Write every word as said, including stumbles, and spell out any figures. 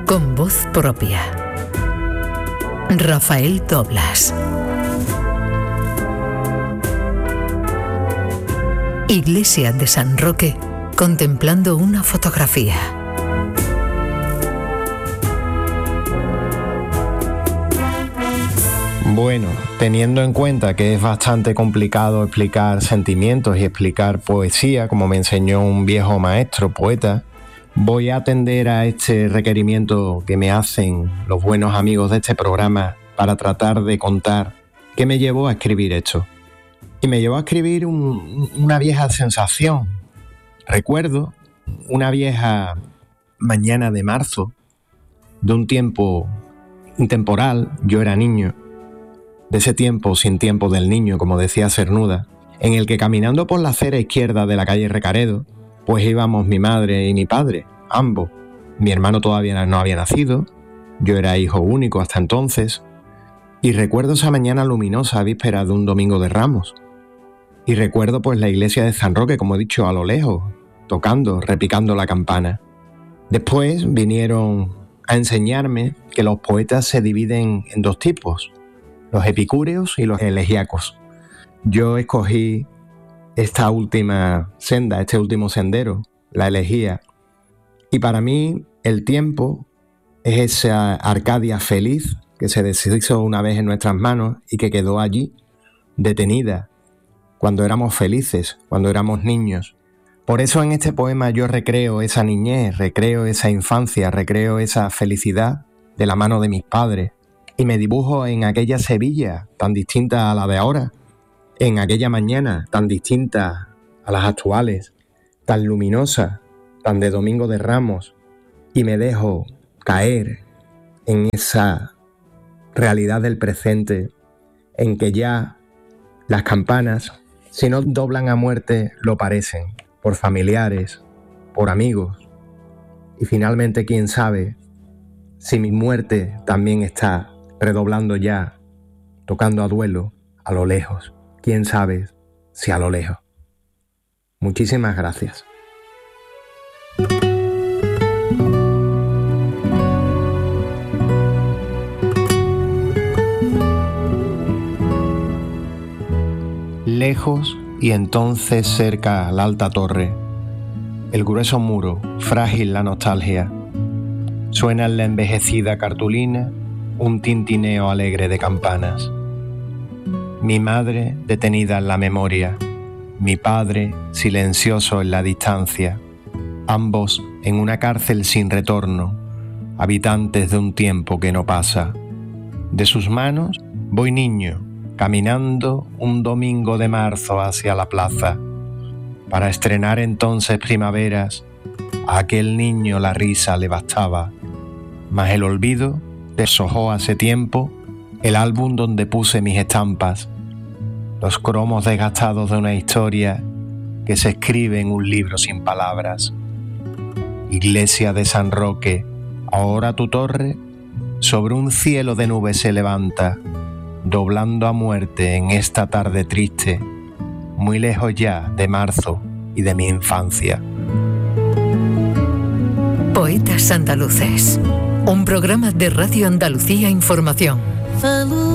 con voz propia. Rafael Doblas. Iglesia de San Roque, contemplando una fotografía. Bueno, teniendo en cuenta que es bastante complicado explicar sentimientos y explicar poesía, como me enseñó un viejo maestro, poeta, voy a atender a este requerimiento que me hacen los buenos amigos de este programa para tratar de contar qué me llevó a escribir esto. Y me llevó a escribir un, una vieja sensación. Recuerdo una vieja mañana de marzo, de un tiempo intemporal, yo era niño, de ese tiempo sin tiempo del niño, como decía Cernuda, en el que caminando por la acera izquierda de la calle Recaredo, pues íbamos mi madre y mi padre, ambos. Mi hermano todavía no había nacido, yo era hijo único hasta entonces, y recuerdo esa mañana luminosa víspera de un domingo de Ramos. Y recuerdo pues la iglesia de San Roque, como he dicho, a lo lejos, tocando, repicando la campana. Después vinieron a enseñarme que los poetas se dividen en dos tipos, los epicúreos y los elegíacos. Yo escogí esta última senda, este último sendero, la elegía. Y para mí el tiempo es esa Arcadia feliz que se deshizo una vez en nuestras manos y que quedó allí, detenida, cuando éramos felices, cuando éramos niños. Por eso en este poema yo recreo esa niñez, recreo esa infancia, recreo esa felicidad de la mano de mis padres. Y me dibujo en aquella Sevilla tan distinta a la de ahora, en aquella mañana tan distinta a las actuales, tan luminosa, tan de Domingo de Ramos, y me dejo caer en esa realidad del presente, en que ya las campanas, si no doblan a muerte, lo parecen, por familiares, por amigos, y finalmente, quién sabe, si mi muerte también está redoblando ya, tocando a duelo, a lo lejos. Quién sabe si a lo lejos. Muchísimas gracias. Lejos y entonces cerca la alta torre, el grueso muro, frágil la nostalgia. Suena en la envejecida cartulina un tintineo alegre de campanas. Mi madre detenida en la memoria, mi padre silencioso en la distancia, ambos en una cárcel sin retorno, habitantes de un tiempo que no pasa. De sus manos voy niño, caminando un domingo de marzo hacia la plaza, para estrenar entonces primaveras. A aquel niño la risa le bastaba, mas el olvido deshojó hace tiempo el álbum donde puse mis estampas, los cromos desgastados de una historia que se escribe en un libro sin palabras. Iglesia de San Roque, ahora tu torre sobre un cielo de nubes se levanta, doblando a muerte en esta tarde triste, muy lejos ya de marzo y de mi infancia. Poetas Andaluces, un programa de Radio Andalucía Información.